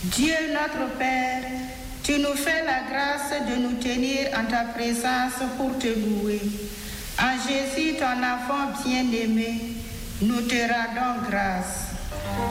Dieu notre Père, tu nous fais la grâce de nous tenir en ta présence pour te louer. En Jésus, ton enfant bien-aimé, nous te rendons grâce.